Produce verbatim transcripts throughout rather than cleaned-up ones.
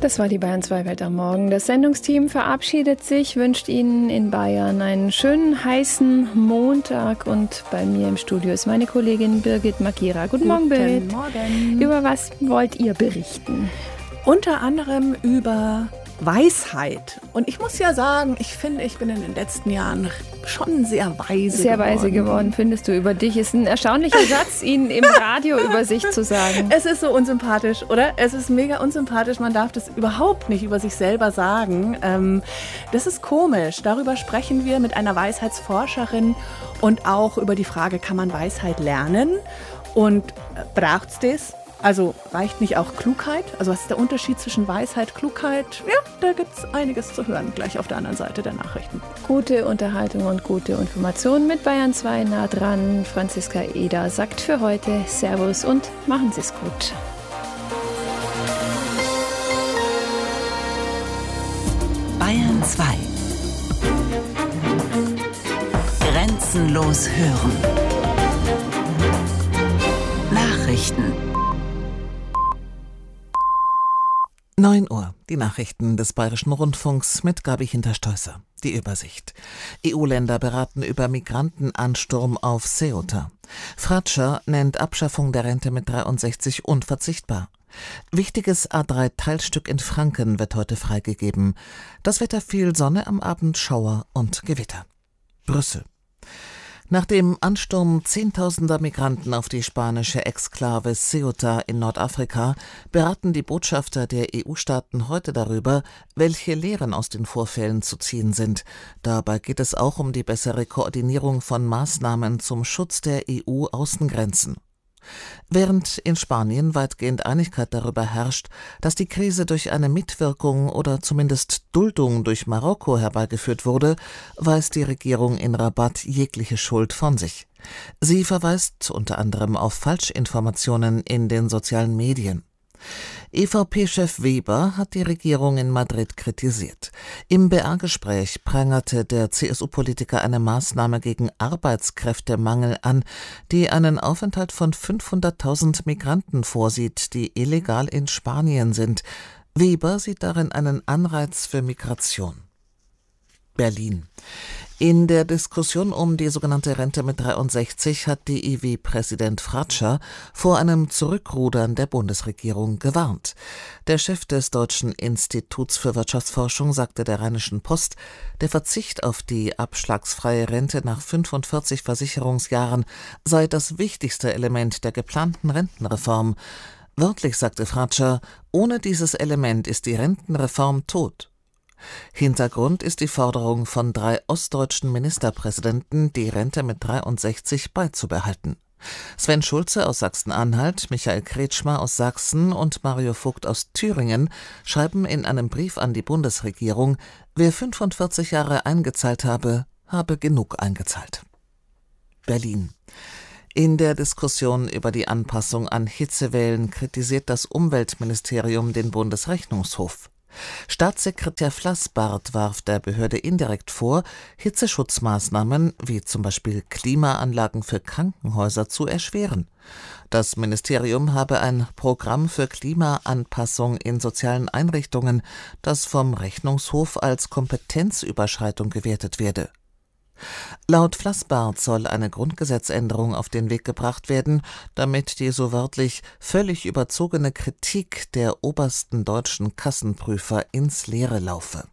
Das war die Bayern zwei Welt am Morgen. Das Sendungsteam verabschiedet sich, wünscht Ihnen in Bayern einen schönen, heißen Montag. Und bei mir im Studio ist meine Kollegin Birgit Makira. Guten, Guten Morgen, Birgit. Guten Morgen. Über was wollt ihr berichten? Unter anderem über Weisheit. Und ich muss ja sagen, ich finde, ich bin in den letzten Jahren schon sehr weise Sehr geworden. weise geworden, findest du, über dich. Ist ein erstaunlicher Satz, ihn im Radio über sich zu sagen. Es ist so unsympathisch, oder? Es ist mega unsympathisch. Man darf das überhaupt nicht über sich selber sagen. Ähm, das ist komisch. Darüber sprechen wir mit einer Weisheitsforscherin und auch über die Frage, kann man Weisheit lernen? Und äh, braucht es das? Also reicht nicht auch Klugheit? Also was ist der Unterschied zwischen Weisheit, Klugheit? Ja, da gibt es einiges zu hören, gleich auf der anderen Seite der Nachrichten. Gute Unterhaltung und gute Informationen mit Bayern zwei nah dran. Franziska Eder sagt für heute Servus und machen Sie es gut. Bayern zwei. Grenzenlos hören. Nachrichten. neun Uhr, die Nachrichten des Bayerischen Rundfunks mit Gabi Hinterstoisser. Die Übersicht. E U-Länder beraten über Migrantenansturm auf Ceuta. Fratscher nennt Abschaffung der Rente mit dreiundsechzig unverzichtbar. Wichtiges A drei Teilstück in Franken wird heute freigegeben. Das Wetter: viel Sonne, am Abend Schauer und Gewitter. Brüssel. Nach dem Ansturm zehntausender Migranten auf die spanische Exklave Ceuta in Nordafrika beraten die Botschafter der E U-Staaten heute darüber, welche Lehren aus den Vorfällen zu ziehen sind. Dabei geht es auch um die bessere Koordinierung von Maßnahmen zum Schutz der E U-Außengrenzen. Während in Spanien weitgehend Einigkeit darüber herrscht, dass die Krise durch eine Mitwirkung oder zumindest Duldung durch Marokko herbeigeführt wurde, weist die Regierung in Rabat jegliche Schuld von sich. Sie verweist unter anderem auf Falschinformationen in den sozialen Medien. E V P-Chef Weber hat die Regierung in Madrid kritisiert. Im B R-Gespräch prangerte der C S U-Politiker eine Maßnahme gegen Arbeitskräftemangel an, die einen Aufenthalt von fünfhunderttausend Migranten vorsieht, die illegal in Spanien sind. Weber sieht darin einen Anreiz für Migration. Berlin. In der Diskussion um die sogenannte Rente mit dreiundsechzig hat die I W-Präsident Fratscher vor einem Zurückrudern der Bundesregierung gewarnt. Der Chef des Deutschen Instituts für Wirtschaftsforschung sagte der Rheinischen Post, der Verzicht auf die abschlagsfreie Rente nach fünfundvierzig Versicherungsjahren sei das wichtigste Element der geplanten Rentenreform. Wörtlich sagte Fratscher, ohne dieses Element ist die Rentenreform tot. Hintergrund ist die Forderung von drei ostdeutschen Ministerpräsidenten, die Rente mit dreiundsechzig beizubehalten. Sven Schulze aus Sachsen-Anhalt, Michael Kretschmer aus Sachsen und Mario Vogt aus Thüringen schreiben in einem Brief an die Bundesregierung, wer fünfundvierzig Jahre eingezahlt habe, habe genug eingezahlt. Berlin. In der Diskussion über die Anpassung an Hitzewellen kritisiert das Umweltministerium den Bundesrechnungshof. Staatssekretär Flassbart warf der Behörde indirekt vor, Hitzeschutzmaßnahmen wie zum Beispiel Klimaanlagen für Krankenhäuser zu erschweren. Das Ministerium habe ein Programm für Klimaanpassung in sozialen Einrichtungen, das vom Rechnungshof als Kompetenzüberschreitung gewertet werde. Laut Flassbart soll eine Grundgesetzänderung auf den Weg gebracht werden, damit die so wörtlich völlig überzogene Kritik der obersten deutschen Kassenprüfer ins Leere laufe.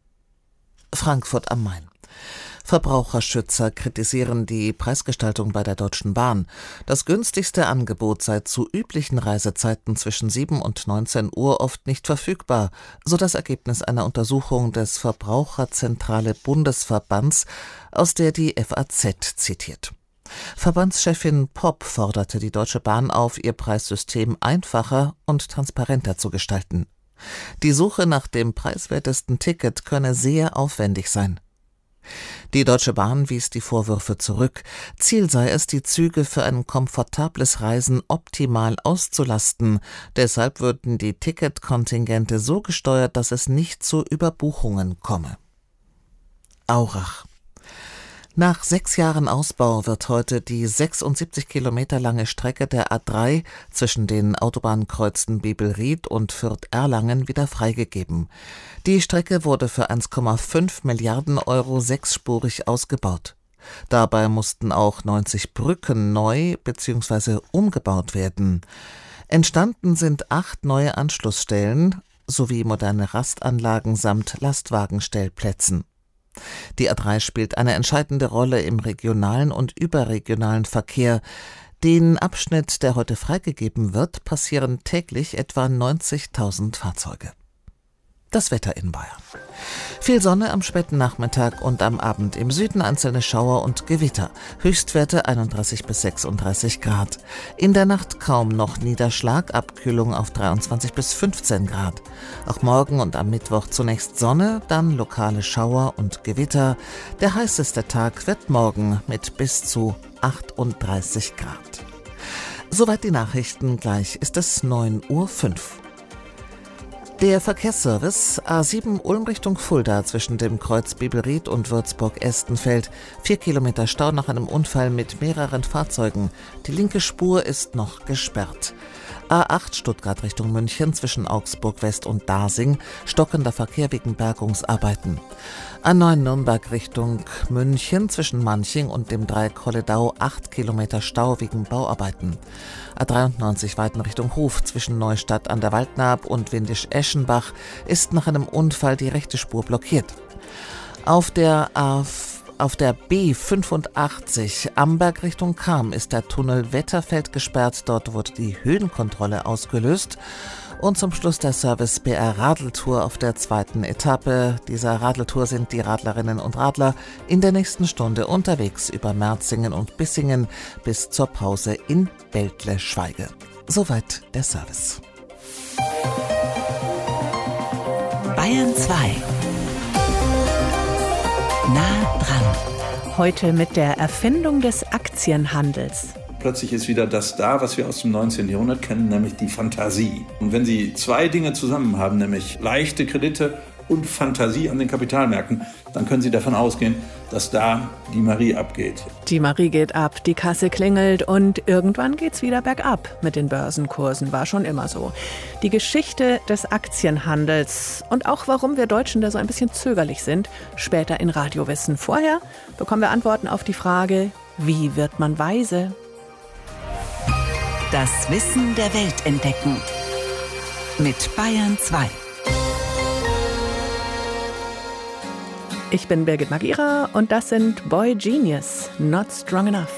Frankfurt am Main. Verbraucherschützer kritisieren die Preisgestaltung bei der Deutschen Bahn. Das günstigste Angebot sei zu üblichen Reisezeiten zwischen sieben und neunzehn Uhr oft nicht verfügbar, so das Ergebnis einer Untersuchung des Verbraucherzentrale Bundesverbands, aus der die F A Z zitiert. Verbandschefin Popp forderte die Deutsche Bahn auf, ihr Preissystem einfacher und transparenter zu gestalten. Die Suche nach dem preiswertesten Ticket könne sehr aufwendig sein. Die Deutsche Bahn wies die Vorwürfe zurück. Ziel sei es, die Züge für ein komfortables Reisen optimal auszulasten. Deshalb würden die Ticketkontingente so gesteuert, dass es nicht zu Überbuchungen komme. Aurach. Nach sechs Jahren Ausbau wird heute die sechsundsiebzig Kilometer lange Strecke der A drei zwischen den Autobahnkreuzen Bibelried und Fürth-Erlangen wieder freigegeben. Die Strecke wurde für eins Komma fünf Milliarden Euro sechsspurig ausgebaut. Dabei mussten auch neunzig Brücken neu bzw. umgebaut werden. Entstanden sind acht neue Anschlussstellen sowie moderne Rastanlagen samt Lastwagenstellplätzen. Die A drei spielt eine entscheidende Rolle im regionalen und überregionalen Verkehr. Den Abschnitt, der heute freigegeben wird, passieren täglich etwa neunzigtausend Fahrzeuge. Das Wetter in Bayern. Viel Sonne am späten Nachmittag und am Abend, im Süden einzelne Schauer und Gewitter. Höchstwerte einunddreißig bis sechsunddreißig Grad. In der Nacht kaum noch Niederschlag, Abkühlung auf dreiundzwanzig bis fünfzehn Grad. Auch morgen und am Mittwoch zunächst Sonne, dann lokale Schauer und Gewitter. Der heißeste Tag wird morgen mit bis zu achtunddreißig Grad. Soweit die Nachrichten, gleich ist es neun Uhr fünf. Der Verkehrsservice A sieben Ulm Richtung Fulda zwischen dem Kreuz Bibelried und Würzburg-Estenfeld. Vier Kilometer Stau nach einem Unfall mit mehreren Fahrzeugen. Die linke Spur ist noch gesperrt. A acht Stuttgart Richtung München zwischen Augsburg West und Dasing. Stockender Verkehr wegen Bergungsarbeiten. A neun Nürnberg Richtung München zwischen Manching und dem Dreieck Holledau. acht Kilometer Stau wegen Bauarbeiten. A dreiundneunzig Weiten Richtung Hof zwischen Neustadt an der Waldnaab und Windisch-Eschenbach ist nach einem Unfall die rechte Spur blockiert. Auf der A Auf der B fünfundachtzig Amberg Richtung Cham ist der Tunnel Wetterfeld gesperrt. Dort wurde die Höhenkontrolle ausgelöst. Und zum Schluss der Service B R Radeltour auf der zweiten Etappe. Dieser Radeltour sind die Radlerinnen und Radler in der nächsten Stunde unterwegs über Merzingen und Bissingen bis zur Pause in Beltle-Schweige. Soweit der Service. Bayern zwei. Nah dran. Heute mit der Erfindung des Aktienhandels. Plötzlich ist wieder das da, was wir aus dem neunzehnten Jahrhundert kennen, nämlich die Fantasie. Und wenn Sie zwei Dinge zusammen haben, nämlich leichte Kredite und Fantasie an den Kapitalmärkten, dann können Sie davon ausgehen, dass da die Marie abgeht. Die Marie geht ab, die Kasse klingelt und irgendwann geht's wieder bergab mit den Börsenkursen. War schon immer so. Die Geschichte des Aktienhandels und auch warum wir Deutschen da so ein bisschen zögerlich sind, später in Radiowissen. Vorher bekommen wir Antworten auf die Frage, wie wird man weise? Das Wissen der Welt entdecken. Mit Bayern zwei. Ich bin Birgit Magira und das sind Boy Genius, Not Strong Enough.